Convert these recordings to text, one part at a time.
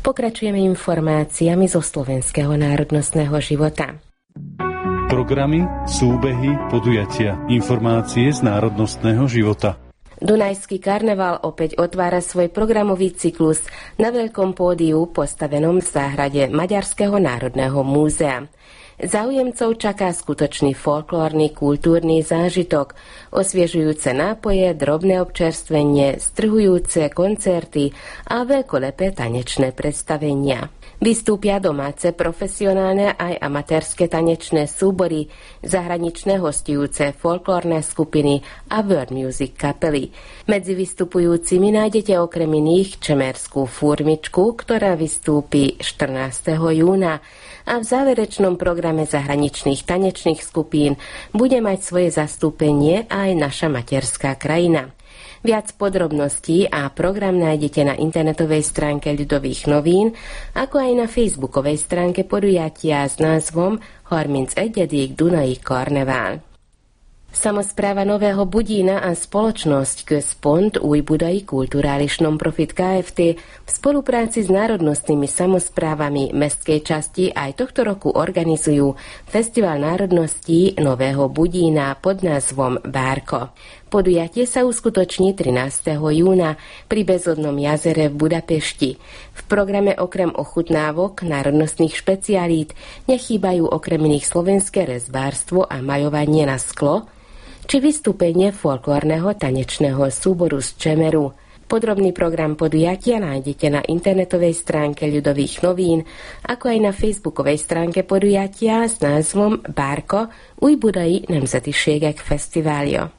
Pokračujeme informáciami zo slovenského národnostného života. Programy, súbehy, podujatia, informácie z národnostného života. Dunajský karneval opäť otvára svoj programový cyklus na veľkom pódiu postavenom v záhrade Maďarského národného múzea. Záujemcov čaká skutočný folklórny kultúrny zážitok, osviežujúce nápoje, drobné občerstvenie, strhujúce koncerty a veľkolepé tanečné predstavenia. Vystúpia domáce, profesionálne aj amatérske tanečné súbory, zahraničné hostujúce folklórne skupiny a world music kapely. Medzi vystupujúcimi nájdete okrem iných čemerskú fúrmičku, ktorá vystúpi 14. júna a v záverečnom programe zahraničných tanečných skupín bude mať svoje zastúpenie aj naša materská krajina. Viac podrobností a program nájdete na internetovej stránke Ľudových novín, ako aj na facebookovej stránke podujatia s názvom Harminc egyedik Dunai Karnevál. Samospráva Nového Budína a spoločnosť Központ Újbudai Kulturális Nonprofit Kft. V spolupráci s národnostnými samosprávami mestskej časti aj tohto roku organizujú Festival národností Nového Budína pod názvom Bárko. Podujatie sa uskutoční 13. júna pri Bezodnom jazere v Budapešti. V programe okrem ochutnávok národnostných špecialít nechýbajú okrem iných slovenské rezbárstvo a maľovanie na sklo, či vystúpenie folklórneho tanečného súboru z Čemeru. Podrobný program podujatia nájdete na internetovej stránke Ľudových novín, ako aj na facebookovej stránke podujatia s názvom Bárko Újbudai Nemzetiségek Fesztiválja.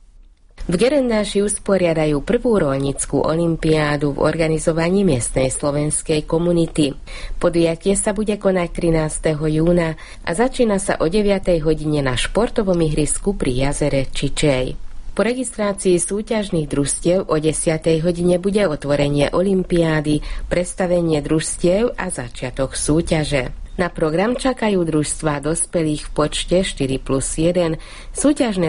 V Gerendáši usporiadajú prvú roľnickú olympiádu v organizovaní miestnej slovenskej komunity. Podujatie sa bude konať 13. júna a začína sa o 9. hodine na športovom ihrisku pri jazere Čičej. Po registrácii súťažných družstiev o 10. hodine bude otvorenie olympiády, predstavenie družstiev a začiatok súťaže. Na program čakajú družstvá dospelých v počte 4+1, súťažné